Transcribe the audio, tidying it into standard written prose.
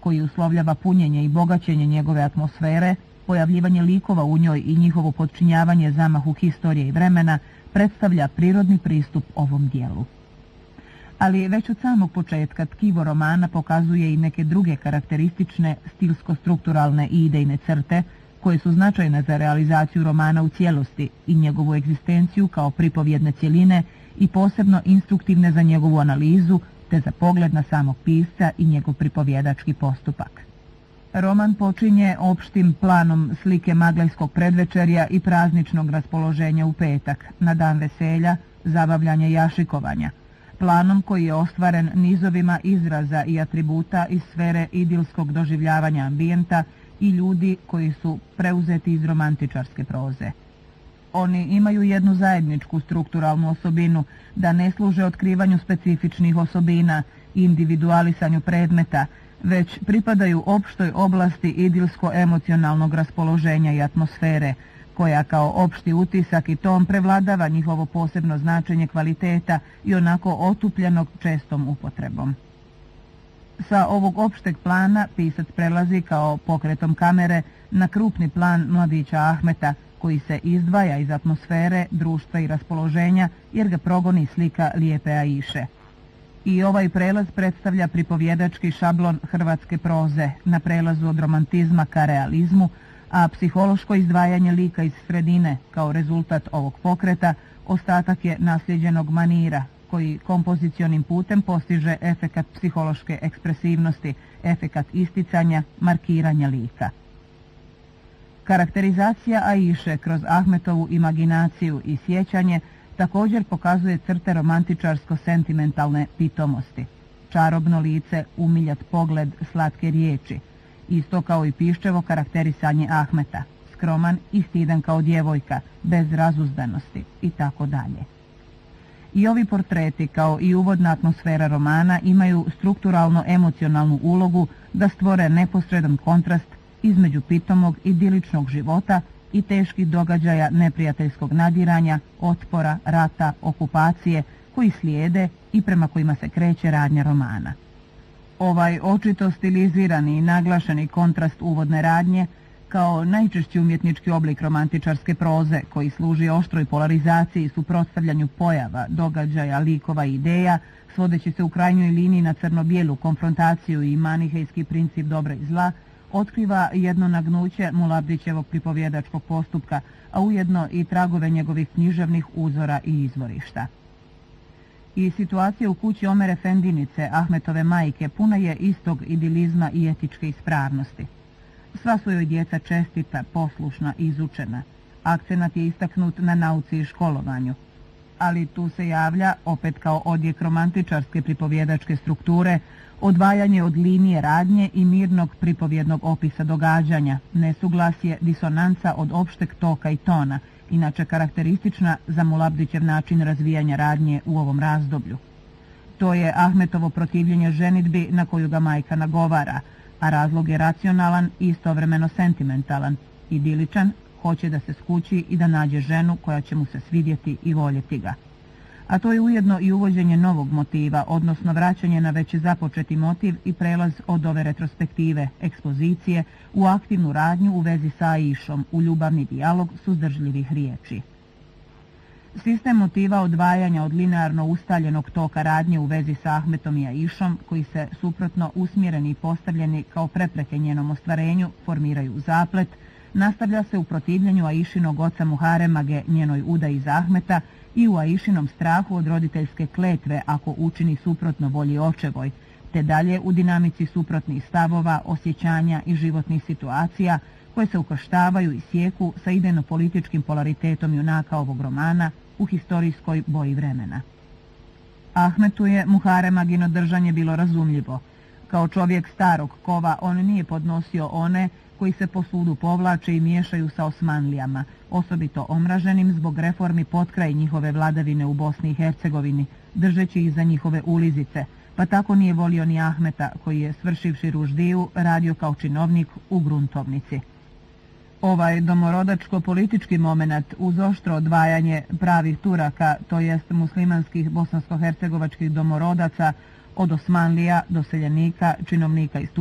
koji uslovljava punjenje i bogaćenje njegove atmosfere, pojavljivanje likova u njoj i njihovo podčinjavanje zamahu historije i vremena, predstavlja prirodni pristup ovom dijelu. Ali već od samog početka tkivo romana pokazuje i neke druge karakteristične stilsko-strukturalne i idejne crte koje su značajne za realizaciju romana u cijelosti i njegovu egzistenciju kao pripovjedne cjeline i posebno instruktivne za njegovu analizu te za pogled na samog pisca i njegov pripovjedački postupak. Roman počinje opštim planom slike maglajskog predvečerja i prazničnog raspoloženja u petak, na dan veselja, zabavljanja i jašikovanja, planom koji je ostvaren nizovima izraza i atributa iz sfere idilskog doživljavanja ambijenta i ljudi koji su preuzeti iz romantičarske proze. Oni imaju jednu zajedničku strukturalnu osobinu, da ne služe otkrivanju specifičnih osobina i individualisanju predmeta, već pripadaju opštoj oblasti idilsko-emocionalnog raspoloženja i atmosfere, koja kao opšti utisak i tom prevladava njihovo posebno značenje kvaliteta i onako otupljenog čestom upotrebom. Sa ovog opšteg plana pisac prelazi kao pokretom kamere na krupni plan mladića Ahmeta, koji se izdvaja iz atmosfere, društva i raspoloženja jer ga progoni slika lijepe Aiše. I ovaj prelaz predstavlja pripovjedački šablon hrvatske proze na prelazu od romantizma ka realizmu, a psihološko izdvajanje lika iz sredine kao rezultat ovog pokreta ostatak je nasljeđenog manira, koji kompozicionim putem postiže efekat psihološke ekspresivnosti, efekat isticanja, markiranja lika. Karakterizacija Aiše kroz Ahmetovu imaginaciju i sjećanje također pokazuje crte romantičarsko-sentimentalne pitomosti. Čarobno lice, umiljat pogled, slatke riječi, isto kao i Piščevo karakterisanje Ahmeta, skroman i stidan kao djevojka, bez razuzdanosti i tako dalje. I ovi portreti, kao i uvodna atmosfera romana, imaju strukturalno-emocionalnu ulogu da stvore neposredan kontrast između pitomog idiličnog života i teških događaja neprijateljskog nadiranja, otpora, rata, okupacije, koji slijede i prema kojima se kreće radnja romana. Ovaj očito stilizirani i naglašeni kontrast uvodne radnje, kao najčešći umjetnički oblik romantičarske proze koji služi oštroj polarizaciji i suprotstavljanju pojava, događaja, likova i ideja, svodeći se u krajnjoj liniji na crno-bijelu konfrontaciju i manihejski princip dobra i zla, otkriva jedno nagnuće Mulabdićevog pripovjedačkog postupka, a ujedno i tragove njegovih književnih uzora i izvorišta. I situacija u kući Omer Efendinice, Ahmetove majke, puna je istog idilizma i etičke ispravnosti. Sva su joj djeca čestita, poslušna i izučena. Akcenat je istaknut na nauci i školovanju. Ali tu se javlja, opet kao odjek romantičarske pripovjedačke strukture, odvajanje od linije radnje i mirnog pripovjednog opisa događanja, nesuglasje, disonanca od opšteg toka i tona, inače karakteristična za Mulabdićev način razvijanja radnje u ovom razdoblju. To je Ahmetovo protivljenje ženidbi na koju ga majka nagovara, a razlog je racionalan i istovremeno sentimentalan, idiličan, hoće da se skući i da nađe ženu koja će mu se svidjeti i voljeti ga. A to je ujedno i uvođenje novog motiva, odnosno vraćanje na već započeti motiv i prelaz od ove retrospektive, ekspozicije, u aktivnu radnju u vezi sa Aišom, u ljubavni dijalog suzdržljivih riječi. Sistem motiva odvajanja od linearno ustaljenog toka radnje u vezi sa Ahmetom i Aišom, koji se suprotno usmjereni i postavljeni kao prepreke njenom ostvarenju, formiraju zaplet, nastavlja se u protivljenju Aišinog oca Muharemage njenoj udaji za Ahmeta i u Aišinom strahu od roditeljske kletve ako učini suprotno volji očevoj, te dalje u dinamici suprotnih stavova, osjećanja i životnih situacija koje se ukrštavaju i sjeku sa idejno-političkim polaritetom junaka ovog romana u historijskoj boji vremena. Ahmetu je Muharemagino držanje bilo razumljivo. Kao čovjek starog kova on nije podnosio one koji se po sudu povlače i miješaju sa Osmanlijama, osobito omraženim zbog reformi potkraj njihove vladavine u Bosni i Hercegovini, držeći ih za njihove ulizice, pa tako nije volio ni Ahmeta, koji je, svršivši ruždiju, radio kao činovnik u gruntovnici. Ovaj domorodačko-politički moment uz oštro odvajanje pravih Turaka, to jest muslimanskih bosansko-hercegovačkih domorodaca, od Osmanlija, doseljenika, činovnika i